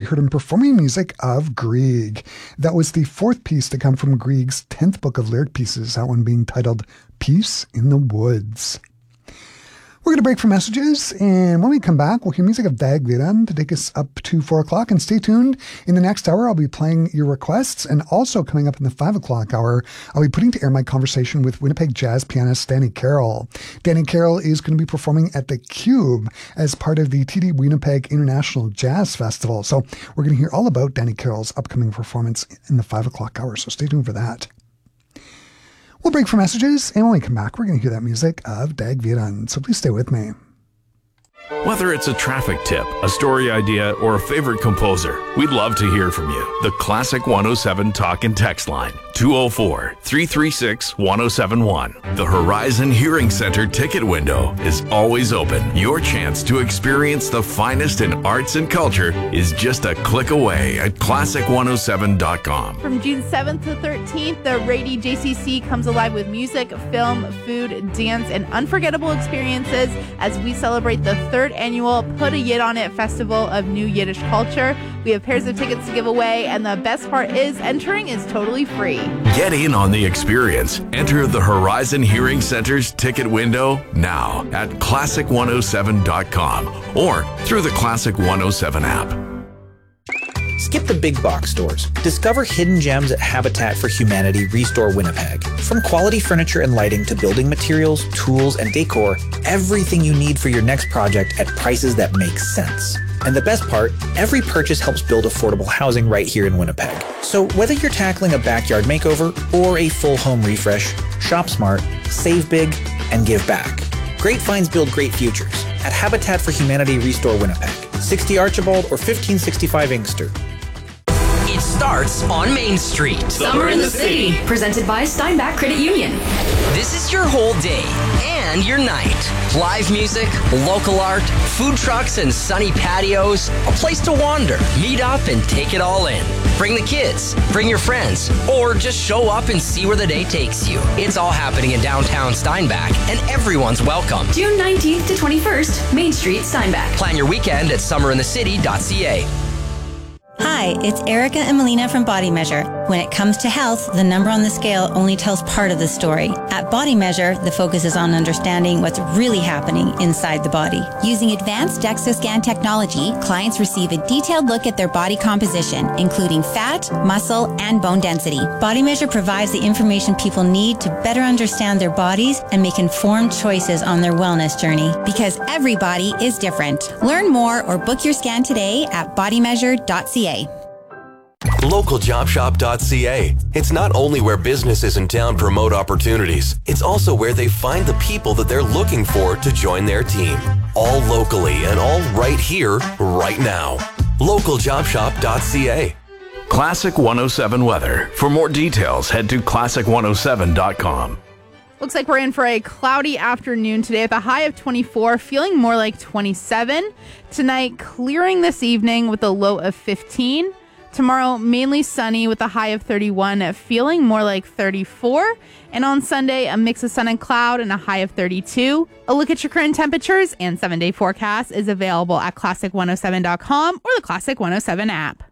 heard him performing music of Grieg. That was the fourth piece to come from Grieg's 10th book of lyric pieces, that one being titled Peace in the Woods. We're going to break for messages, and when we come back, we'll hear music of Dag Viran to take us up to 4 o'clock. And stay tuned. In the next hour, I'll be playing your requests, and also coming up in the 5 o'clock hour, I'll be putting to air my conversation with Winnipeg jazz pianist Danny Carroll. Danny Carroll is going to be performing at the Cube as part of the TD Winnipeg International Jazz Festival. So we're going to hear all about Danny Carroll's upcoming performance in the 5 o'clock hour, so stay tuned for that. We'll break for messages, and when we come back, we're going to hear that music of Dag Viran, so please stay with me. Whether it's a traffic tip, a story idea, or a favorite composer, we'd love to hear from you. The Classic 107 Talk and Text Line, 204-336-1071. The Horizon Hearing Center ticket window is always open. Your chance to experience the finest in arts and culture is just a click away at classic107.com. From June 7th to 13th, the Rady JCC comes alive with music, film, food, dance, and unforgettable experiences as we celebrate the third annual Put a Yid on It Festival of New Yiddish Culture. We have pairs of tickets to give away, and the best part is entering is totally free. Get in on the experience. Enter the Horizon Hearing Center's ticket window now at classic107.com or through the Classic 107 app. Skip the big box stores. Discover hidden gems at Habitat for Humanity Restore Winnipeg. From quality furniture and lighting to building materials, tools, and decor, everything you need for your next project at prices that make sense. And the best part, every purchase helps build affordable housing right here in Winnipeg. So whether you're tackling a backyard makeover or a full home refresh, shop smart, save big, and give back. Great finds build great futures at Habitat for Humanity Restore Winnipeg, 60 Archibald or 1565 Inkster. It starts on Main Street. Summer in the City, presented by Steinbach Credit Union. This is your whole day and your night. Live music, local art, food trucks and sunny patios, a place to wander, meet up and take it all in. Bring the kids, bring your friends, or just show up and see where the day takes you. It's all happening in downtown Steinbach, and everyone's welcome. June 19th to 21st, Main Street, Steinbach. Plan your weekend at summerinthecity.ca. Hi, it's Erica and Melina from Body Measure. When it comes to health, the number on the scale only tells part of the story. At Body Measure, the focus is on understanding what's really happening inside the body. Using advanced DEXA scan technology, clients receive a detailed look at their body composition, including fat, muscle, and bone density. Body Measure provides the information people need to better understand their bodies and make informed choices on their wellness journey. Because every body is different. Learn more or book your scan today at bodymeasure.ca. LocalJobShop.ca. It's not only where businesses in town promote opportunities, it's also where they find the people that they're looking for to join their team. All locally and all right here, right now. LocalJobShop.ca. Classic 107 weather. For more details, head to classic107.com. Looks like we're in for a cloudy afternoon today with a high of 24, feeling more like 27. Tonight, clearing this evening with a low of 15. Tomorrow, mainly sunny with a high of 31, feeling more like 34. And on Sunday, a mix of sun and cloud and a high of 32. A look at your current temperatures and 7-day forecast is available at classic107.com or the Classic 107 app.